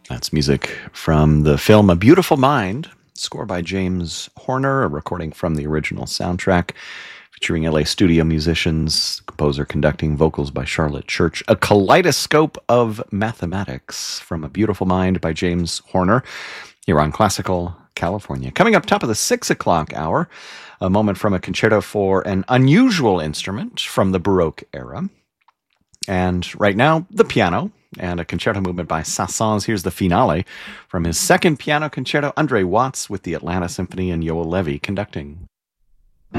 That's music from the film A Beautiful Mind, score by James Horner, a recording from the original soundtrack, featuring LA studio musicians, composer conducting, vocals by Charlotte Church. A Kaleidoscope of Mathematics from A Beautiful Mind by James Horner, here on Classical California. Coming up top of the 6 o'clock hour, a moment from a concerto for an unusual instrument from the Baroque era. And right now, the piano and a concerto movement by Saint-Saëns. Here's the finale from his second piano concerto, Andre Watts with the Atlanta Symphony and Yoel Levy conducting.